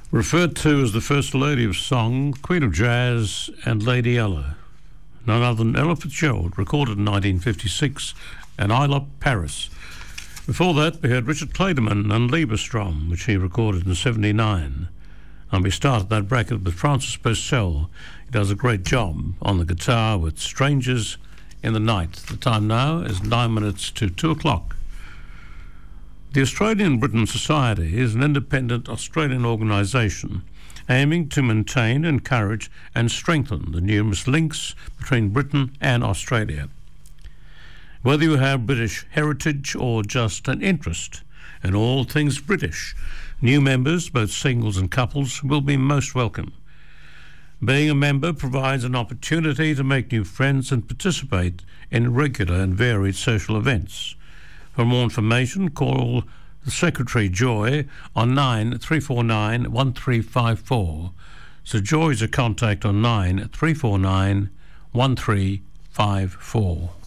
Referred to as the First Lady of Song, Queen of Jazz and Lady Ella. None other than Ella Fitzgerald, recorded in 1956, and I Love Paris. Before that, we heard Richard Clayderman and Lieberstrom, which he recorded in 1979. And we started that bracket with Francis Purcell. He does a great job on the guitar with Strangers in the Night. The time now is 9 minutes to 2 o'clock. The Australian Britain Society is an independent Australian organisation aiming to maintain, encourage and strengthen the numerous links between Britain and Australia. Whether you have British heritage or just an interest in all things British, new members, both singles and couples, will be most welcome. Being a member provides an opportunity to make new friends and participate in regular and varied social events. For more information, call the Secretary Joy on 9349 1354. So Joy is a contact on 9349 1354.